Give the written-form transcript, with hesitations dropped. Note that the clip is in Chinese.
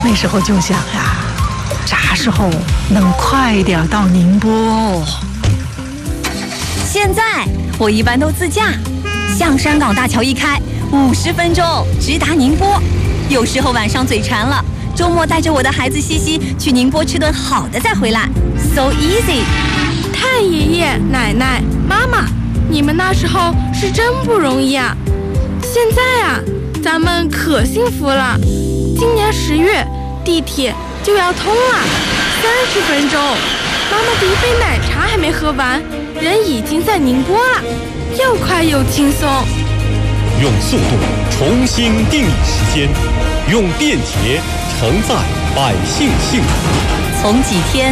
那时候就想呀，啥时候能快点到宁波哦？ 现在我一般都自驾，象山港大桥一开，50分钟直达宁波。有时候晚上嘴馋了，周末带着我的孩子西西去宁波吃顿好的再回来 ，so easy。 太爷爷、奶奶、妈妈，你们那时候是真不容易啊！现在啊，咱们可幸福了。今年10月，地铁就要通了，30分钟。妈妈第一杯奶茶还没喝完，人已经在宁波了，又快又轻松。 用速度重新定义时间，用便捷承载百姓幸福。 从几天